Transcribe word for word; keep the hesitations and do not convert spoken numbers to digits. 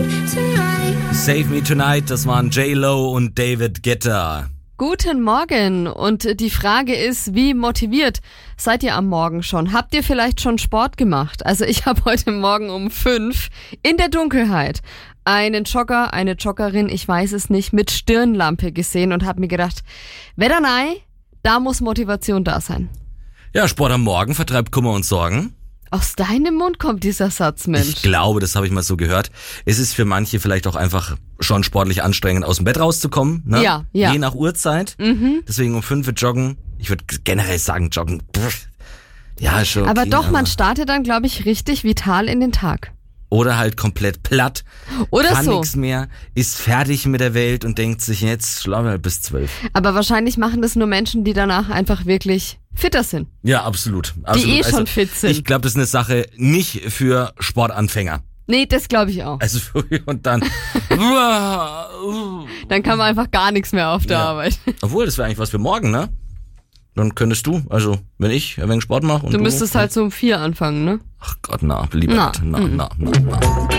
Save Me Tonight, das waren J-Lo und David Guetta. Guten Morgen und die Frage ist, wie motiviert seid ihr am Morgen schon? Habt ihr vielleicht schon Sport gemacht? Also ich habe heute Morgen um fünf in der Dunkelheit einen Jogger, eine Joggerin, ich weiß es nicht, mit Stirnlampe gesehen und habe mir gedacht, Wedernei, da muss Motivation da sein. Ja, Sport am Morgen vertreibt Kummer und Sorgen. Aus deinem Mund kommt dieser Satz, Mensch. Ich glaube, das habe ich mal so gehört. Es ist für manche vielleicht auch einfach schon sportlich anstrengend, aus dem Bett rauszukommen. Ne? Ja, ja. Je nach Uhrzeit. Mhm. Deswegen um fünf joggen. Ich würde generell sagen, joggen. Pff. Ja, schon okay, aber doch, aber man startet dann, glaube ich, richtig vital in den Tag. Oder halt komplett platt. Oder kann so. nichts mehr, ist fertig mit der Welt und denkt sich, jetzt schlafen wir bis zwölf. Aber wahrscheinlich machen das nur Menschen, die danach einfach wirklich fitter sind. Ja, absolut. absolut. Die eh also, schon fit sind. Ich glaube, das ist eine Sache nicht für Sportanfänger. Nee, das glaube ich auch. Also und dann Dann kann man einfach gar nichts mehr auf der Ja. Arbeit. Obwohl, das wäre eigentlich was für morgen, ne? Dann könntest du, also wenn ich ein wenig Sport mache und Du du müsstest halt so um vier anfangen, ne? Ach Gott, na, lieber Na, nicht. Na, mm. na, na, na.